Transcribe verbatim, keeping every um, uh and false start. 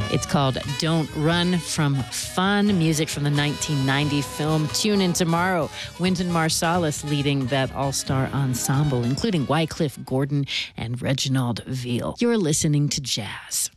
It's called Don't Run From Fun, music from the nineteen ninety film. Tune in tomorrow. Wynton Marsalis leading that all-star ensemble, including Wycliffe Gordon and Reginald Veal. You're listening to Jazz.